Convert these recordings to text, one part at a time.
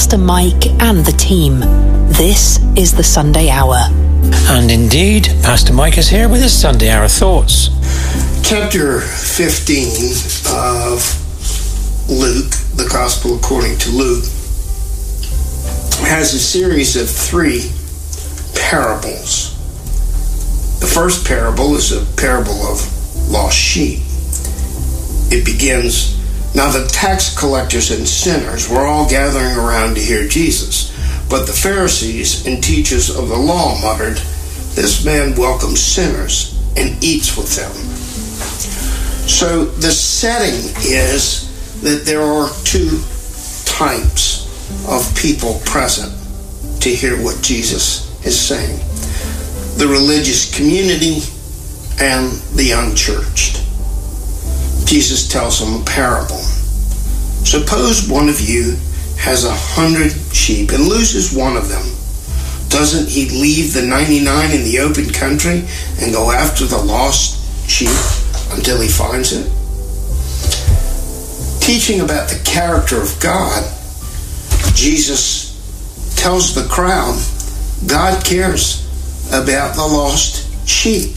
Pastor Mike and the team. This is the Sunday Hour. And indeed, Pastor Mike is here with his Sunday Hour thoughts. Chapter 15 of Luke, the Gospel according to Luke, has a series of 3 parables. The first parable is a parable of lost sheep. It begins, "Now the tax collectors and sinners were all gathering around to hear Jesus. But the Pharisees and teachers of the law muttered, 'This man welcomes sinners and eats with them.'" So the setting is that there are 2 types of people present to hear what Jesus is saying: the religious community and the unchurched. Jesus tells them a parable. "Suppose one of you has 100 sheep and loses one of them. Doesn't he leave the 99 in the open country and go after the lost sheep until he finds it?" Teaching about the character of God, Jesus tells the crowd God cares about the lost sheep.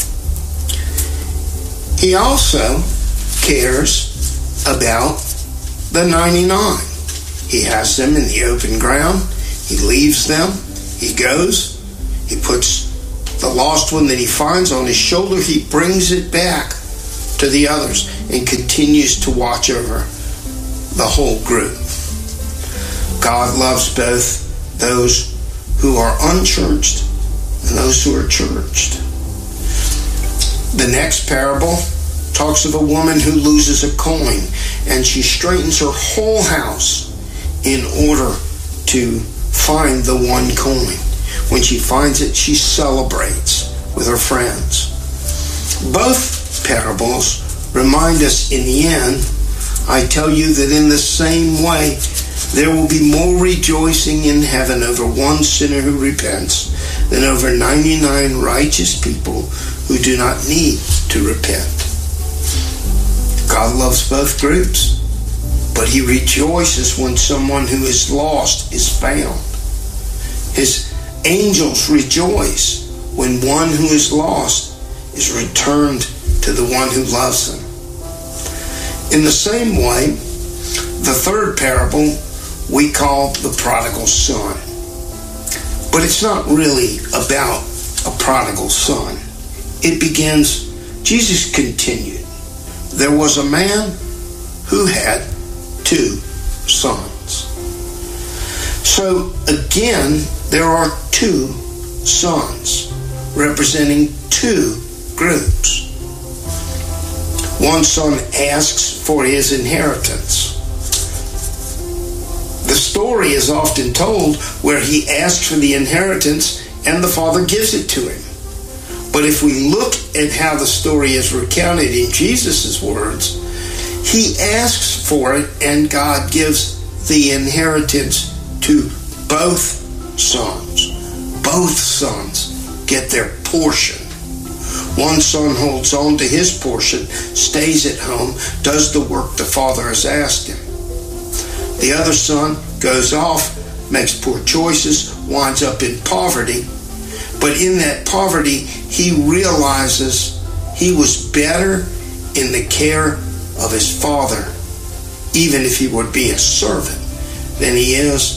He also cares about the 99. He has them in the open ground. He leaves them. He goes. He puts the lost one that he finds on his shoulder. He brings it back to the others and continues to watch over the whole group. God loves both those who are unchurched and those who are churched. The next parable talks of a woman who loses a coin, and she straightens her whole house in order to find the one coin. When she finds it, she celebrates with her friends. Both parables remind us in the end, I tell you that in the same way, there will be more rejoicing in heaven over one sinner who repents than over 99 righteous people who do not need to repent. God loves both groups, but he rejoices when someone who is lost is found. His angels rejoice when one who is lost is returned to the one who loves them. In the same way, the third parable we call the prodigal son. But it's not really about a prodigal son. It begins, Jesus continued, "There was a man who had 2 sons." So again, there are 2 sons representing 2 groups. One son asks for his inheritance. The story is often told where he asks for the inheritance and the father gives it to him. But if we look at how the story is recounted in Jesus' words, he asks for it and God gives the inheritance to both sons. Both sons get their portion. One son holds on to his portion, stays at home, does the work the father has asked him. The other son goes off, makes poor choices, winds up in poverty. But in that poverty, he realizes he was better in the care of his father, even if he would be a servant, than he is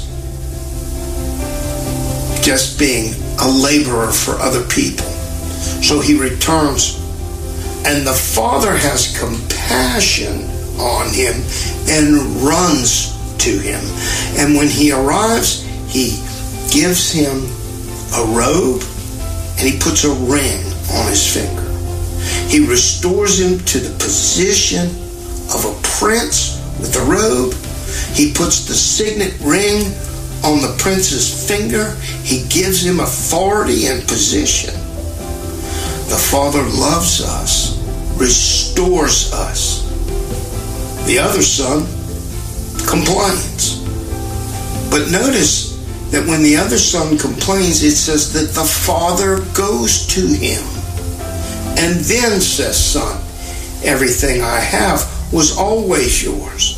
just being a laborer for other people. So he returns, and the father has compassion on him and runs to him. And when he arrives, he gives him a robe and he puts a ring on his finger. He restores him to the position of a prince with the robe. He puts the signet ring on the prince's finger. He gives him authority and position. The Father loves us, restores us. The other son complains. But notice that when the other son complains, it says that the father goes to him and then says, "Son, everything I have was always yours.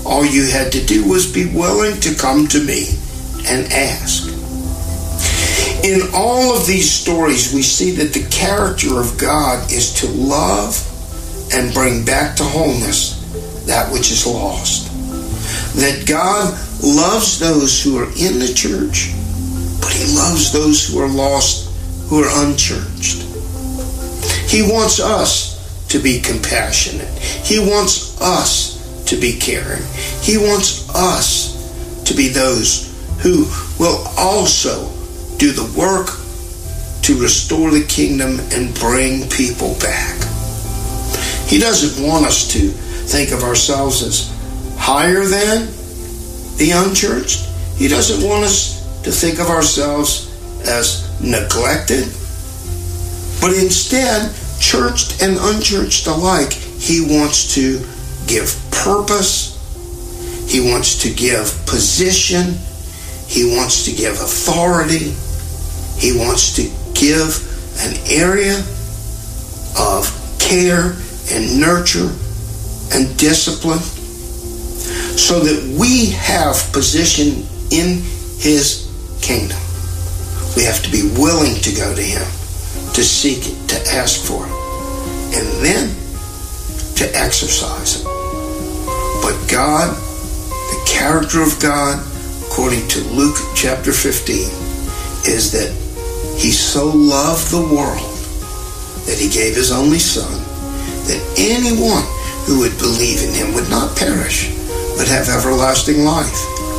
All you had to do was be willing to come to me and ask. In all of these stories, we see that the character of God is to love and bring back to wholeness that which is lost. That God loves those who are in the church, but he loves those who are lost, who are unchurched. He wants us to be compassionate. He wants us to be caring. He wants us to be those who will also do the work to restore the kingdom and bring people back. He doesn't want us to think of ourselves as higher than the unchurched. He doesn't want us to think of ourselves as neglected. But instead, churched and unchurched alike, he wants to give purpose. He wants to give position. He wants to give authority. He wants to give an area of care and nurture and discipline so that we have position in his kingdom. We have to be willing to go to him, to seek it, to ask for it, and then to exercise it. But God, the character of God, according to Luke chapter 15, is that he so loved the world that he gave his only Son, that anyone who would believe in him would not perish, but have everlasting life.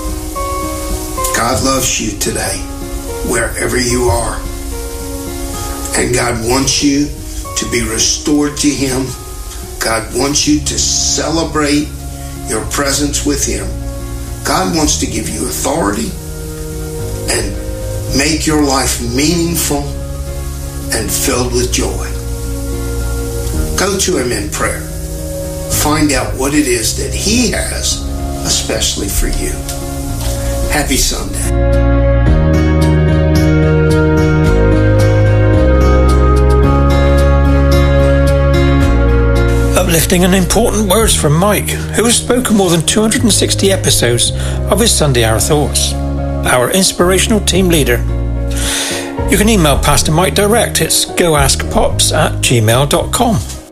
God loves you today, wherever you are. And God wants you to be restored to him. God wants you to celebrate your presence with him. God wants to give you authority and make your life meaningful and filled with joy. Go to him in prayer. Find out what it is that he has especially for you. Happy Sunday. Uplifting and important words from Mike, who has spoken more than 260 episodes of his Sunday Hour Thoughts, our inspirational team leader. You can email Pastor Mike direct. It's goaskpops@gmail.com.